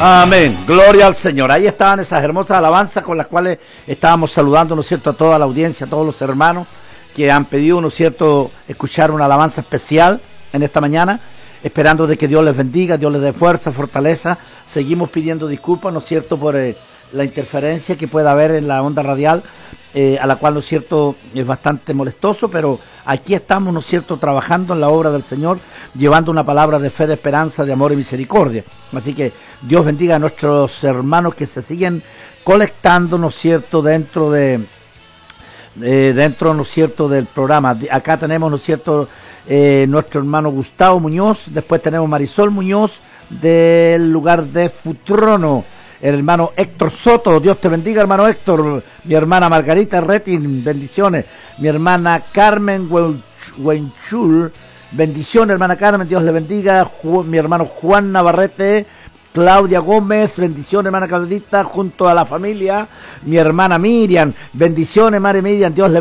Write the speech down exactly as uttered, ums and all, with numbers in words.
Amén, gloria al Señor. Ahí estaban esas hermosas alabanzas con las cuales estábamos saludando, ¿no es cierto?, a toda la audiencia, a todos los hermanos que han pedido, ¿no es cierto?, escuchar una alabanza especial en esta mañana, esperando de que Dios les bendiga, Dios les dé fuerza, fortaleza. Seguimos pidiendo disculpas, ¿no es cierto?, por eh, la interferencia que pueda haber en la onda radial, eh, a la cual, ¿no es cierto?, es bastante molestoso, pero aquí estamos, ¿no es cierto?, trabajando en la obra del Señor, llevando una palabra de fe, de esperanza, de amor y misericordia. Así que Dios bendiga a nuestros hermanos que se siguen colectando, ¿no es cierto?, dentro de, eh, dentro, ¿no es cierto?, del programa. Acá tenemos, ¿no es cierto?, eh, nuestro hermano Gustavo Muñoz, después tenemos Marisol Muñoz del lugar de Futrono, el hermano Héctor Soto, Dios te bendiga, hermano Héctor, mi hermana Margarita Retin, bendiciones, mi hermana Carmen Wenchul, bendiciones, hermana Carmen, Dios le bendiga, Ju mi hermano Juan Navarrete, Claudia Gómez, bendiciones, hermana Claudita, junto a la familia, mi hermana Miriam, bendiciones, madre Miriam, Dios le